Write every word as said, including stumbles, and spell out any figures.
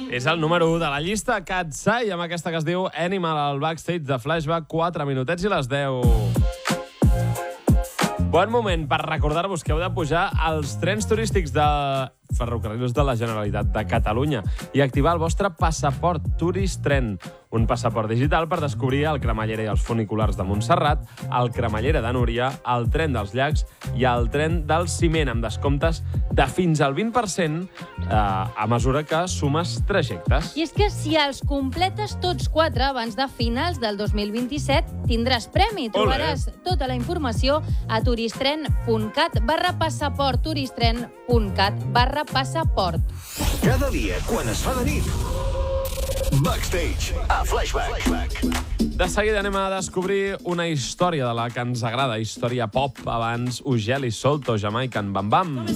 És el número u de la llista, Katsai, amb aquesta que es diu Animal al backstage de Flashback, quatre minutets i les deu. Bon moment per recordar-vos que heu de pujar als trens turístics de Ferrocarrils de la Generalitat de Catalunya i activar el vostre passaport Tourist Tren, un passaport digital per descobrir el Cremallera i els funiculars de Montserrat, el Cremallera de Núria, el tren dels llacs i el tren del ciment, amb descomptes de fins al vint per cent eh, a mesura que sumes trajectes. I és que si els completes tots quatre abans de finals del dos mil vint-i-set, tindràs premi. Trobaràs tota la informació a turistren.cat barra passaport, turistren.cat barra passaport. Cada dia, quan es fa de nit, Backstage, a Flashback. De seguida anem a descobrir una història de la que ens agrada, història pop, abans Ugel i Solto, Jamaican Bam Bam.